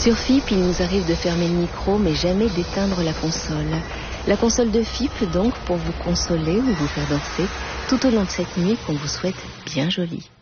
Sur FIP, il nous arrive de fermer le micro, mais jamais d'éteindre la console. La console de FIP, donc, pour vous consoler ou vous faire danser tout au long de cette nuit qu'on vous souhaite bien jolie.